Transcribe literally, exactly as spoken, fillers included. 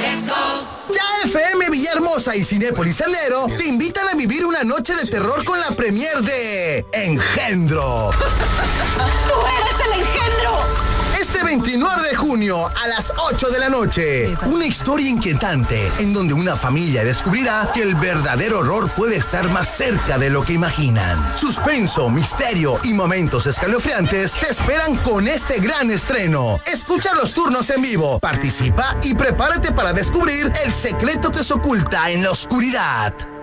Let's go. Ya F M Villahermosa y Cinépolis Sendero te invitan a vivir una noche de terror con la premier de Engendro. ¡Tú eres el engendro! Este veintinueve de junio a las ocho de la noche, una historia inquietante en donde una familia descubrirá que el verdadero horror puede estar más cerca de lo que imaginan. Suspenso, misterio y momentos escalofriantes te esperan con este gran estreno. Escucha los turnos en vivo, participa y prepárate para descubrir el secreto que se oculta en la oscuridad.